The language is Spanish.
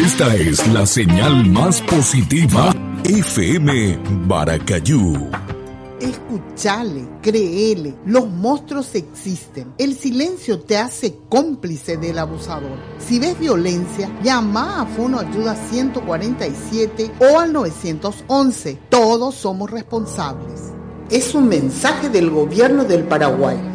Esta es la señal más positiva. FM Baracayú. Escuchale, créele, los monstruos existen. El silencio te hace cómplice del abusador. Si ves violencia, llama a Fono Ayuda 147 o al 911. Todos somos responsables. Es un mensaje del Gobierno del Paraguay.